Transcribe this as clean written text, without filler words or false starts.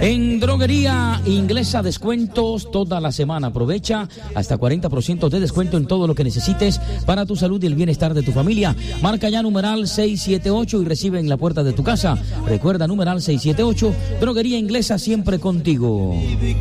En Droguería Inglesa, descuentos toda la semana. Aprovecha hasta 40% de descuento en todo lo que necesites para tu salud y el bienestar de tu familia. Marca ya numeral 678 y recibe en la puerta de tu casa. Recuerda numeral 678, Droguería Inglesa, siempre contigo.